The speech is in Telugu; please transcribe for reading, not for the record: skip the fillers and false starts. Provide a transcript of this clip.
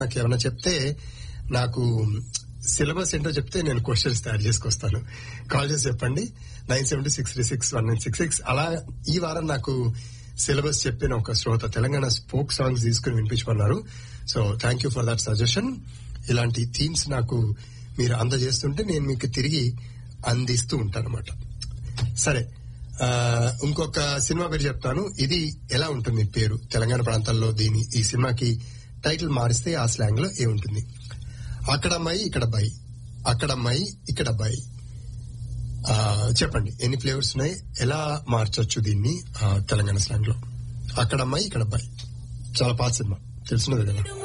నాకు ఏమైనా చెప్తే నాకు సిలబస్ ఏంటో చెప్తే నేను క్వశ్చన్స్ తయారు చేసుకొస్తాను. కాల్ చేసి చెప్పండి 972-636-1966. అలా ఈ వారం నాకు సిలబస్ చెప్పిన ఒక శ్రోత తెలంగాణ ఫోక్ సాంగ్స్ తీసుకుని వినిపించమన్నారు. So thank you for that suggestion. ఇలాంటి థీమ్స్ నాకు మీరు అందజేస్తుంటే నేను మీకు తిరిగి అందిస్తూ ఉంటాను అనమాట. సరే, ఇంకొక సినిమా పేరు చెప్తాను. ఇది ఎలా ఉంటుంది పేరు తెలంగాణ ప్రాంతాల్లో? ఈ సినిమాకి టైటిల్ మారిస్తే ఆ స్లాంగ్ లో ఏముంటుంది? అక్కడ అమ్మాయి ఇక్కడ అబ్బాయి, అక్కడ అమ్మాయి ఇక్కడ అబ్బాయి. చెప్పండి ఎన్ని ఫ్లేవర్స్ ఉన్నాయి, ఎలా మార్చొచ్చు దీన్ని తెలంగాణ స్లాంగ్ లో? అక్కడ అమ్మాయి ఇక్కడ అబ్బాయి చాలా పాత సినిమా, తెలిసినది కదా.